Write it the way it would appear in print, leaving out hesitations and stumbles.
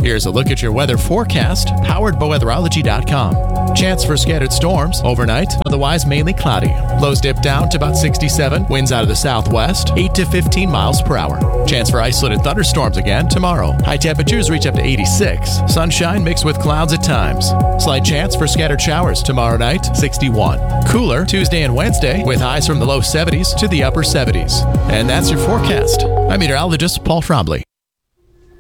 Here's a look at your weather forecast, powered by weatherology.com. Chance for scattered storms overnight, otherwise mainly cloudy. Lows dip down to about 67, winds out of the southwest, 8 to 15 miles per hour. Chance for isolated thunderstorms again tomorrow. High temperatures reach up to 86. Sunshine mixed with clouds at times. Slight chance for scattered showers tomorrow night, 61. Cooler Tuesday and Wednesday with highs from the low 70s to the upper 70s. And that's your forecast. I'm meteorologist Paul Trombley.